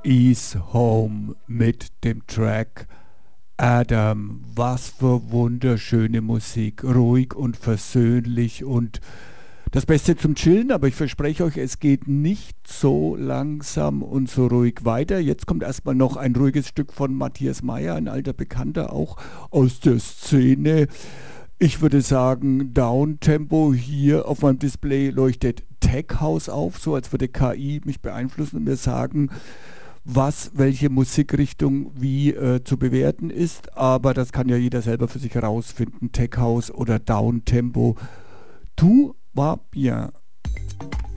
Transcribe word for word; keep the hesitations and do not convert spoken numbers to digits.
Is Home mit dem Track Adam. Was für wunderschöne Musik, ruhig und versöhnlich und das Beste zum Chillen, aber ich verspreche euch, es geht nicht so langsam und so ruhig weiter. Jetzt kommt erstmal noch ein ruhiges Stück von Matthias Meyer, ein alter Bekannter auch aus der Szene. Ich würde sagen, Downtempo. Hier auf meinem Display leuchtet Tech House auf, so als würde K I mich beeinflussen und mir sagen, was, welche Musikrichtung wie äh, zu bewerten ist. Aber das kann ja jeder selber für sich herausfinden. Tech House oder Downtempo. Tout va bien.